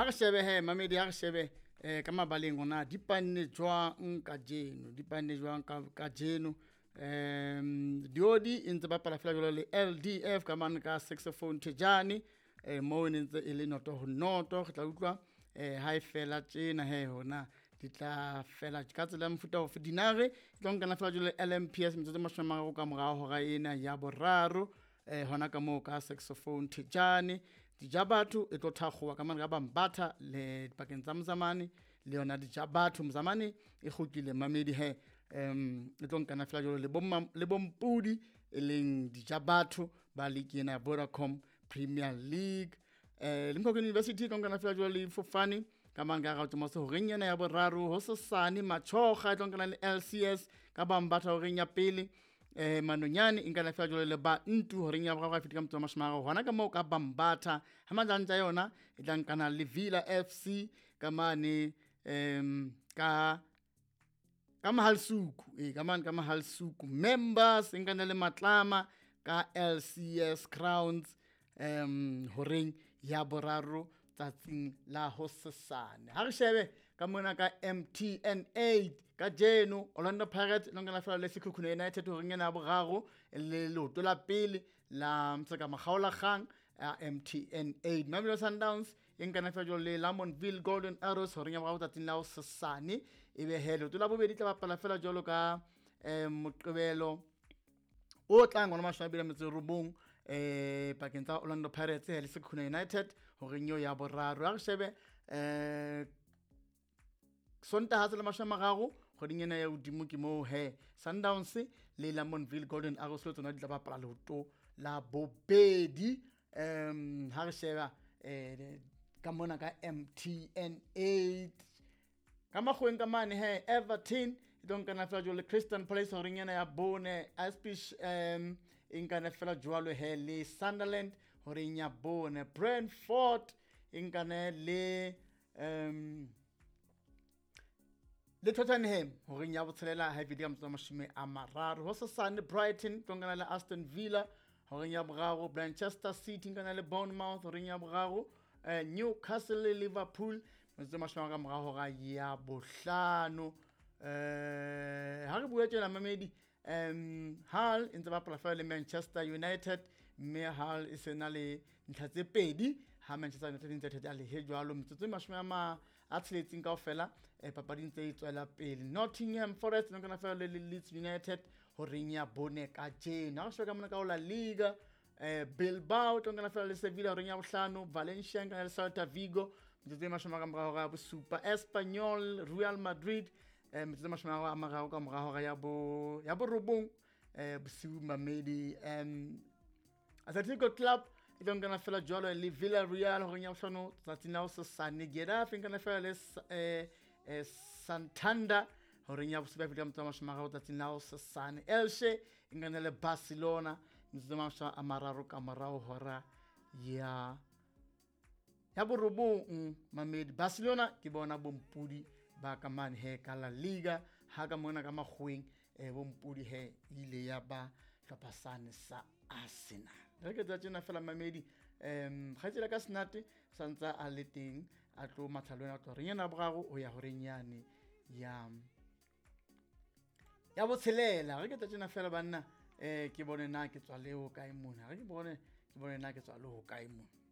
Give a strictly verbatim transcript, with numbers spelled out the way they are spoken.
re shebe he mamedi ha re shebe eh ka mabaleng ona di panne jwang ka jeno di panne jwang ka ka jeno um diodi intse ba pala fela jolo le L D F ka man ka saxophone Tejani eh mo ntse e le noto ho noto re tla utlwa eh ha e fela tsena he hona di tla fela ka tsela mfuta ho dinare tlo kana fela jolo L M P S mtse mashama go ka morao ho ga ena ya boraro eh hona ka mo ka saxophone Tejani dijabathu e tlo thakgowa ka man ga ba mbatha le pakeng tsa Mzamani le yona dijabathu Mzamani e gokile mamedi he um e tlo kana fela jolo le bom le bompudi e leng dijabathu ba league ena Vodacom Premier League eh Limpopo University tlo kana fela jolo le Fofane ka man ga ga tmo se ho reng ena ya boraro ho Sosane Machoga tlo kana le L C S ka ba mbatha ho reng ya pele eh Manonyane ingana fela jolo le ba ntu ho reng ya ga fitika mtso mashmara hona ka mo ka bambatha ha manjanja yona e tla kana le Villa F C ka mane em ka ka Mahalsuku e ka man ka Mahalsuku members ingana le Matlama ka L C S Crowns em ho reng ya boraro tsatsing la Hosesane ha re shebe ka mona ka M T N eight ka jeno Orlando Pirates lo ngana fela le Sekhukhune United ho ringena boraro le loto la pele la mtsaka magaola gang a M T N eight Mamelodi Sundowns ingana fela le Lamontville Golden Arrows ho ringa boraro tsatsing la Hosesane e be hele to la bobedi tla bapala fela jolo ka em Moqebelo o tlang ona mashwabile metse robong eh pakeng tsa Orlando Pirates le Sekhukhune United ho rinyo ya boraro a shebe eh Sonta ha se le mashama gago go dingena ya udimo ke mo he Sundowns le Lamontville Golden Arrows le tsona di tla bapala loto la bobedi em ha re sheba eh ka mona ka M T N eight ka magweng ka mane he Everton donc kana fela jole Christian Palace ho ringena ya bone Aspish em ingana fela jwalo he le Sunderland ho rinya bone Brentford ingana le em le Tottenham ho rinya botshelela ha video mtso mashime a mararo ho Sosane Brighton tongana le Aston Villa ho rinya boraro Manchester City ingana le Bournemouth ho rinya boraro eh, Newcastle le Liverpool mtso mashime ka morao ga ya bohlano eh ha re bua tjena mamedi um Hull intse ba pala le Manchester United me Hull e sena le ntlha tse pedi ha Manchester United intse thetsa le he jwalo mtsotso mashome ma a tseletseng kaofela e papading tse itswela pele Nottingham Forest no kana fela le Leeds United ho rinya bone ka jena ha shweka mona ka la Liga eh Bilbao to kana fela le Sevilla ho rinya bohlano Valencia kana le Celta Vigo mtsotso mashome ka morao ga bo Super Espanyol Real Madrid eh mtsotso mashome a marao ka morao ga ya bo ya bo robong eh bosiu mamedi em Atletico Club itong kana fela jwalo le Villarreal ho nya bohlano tsatsing la Hosesane Getafe kana fela le eh eh Santander ho rinya bosupa fela mtsama shmara tsatsing la Hosesane Elche ingana le Barcelona mtsama shwa amararo ka morao hora ya ya bo robong mamedi Barcelona ke bona bompudi ba ka man he ka La Liga ha ka mona ka magweng e bompudi he ile ya ba hlopasane sa Arsenal re ke tsa tsena fela mamedi em ga tsela ka snate santsa a le teng a tlo mathalwana a tlo re nyana bogago o ya hore nyane ya ya botshelela re ke tsa tsena fela banna eh ke bone na ke tswa leo kae mona re ke bone ke bone na ke tswa leo kae mona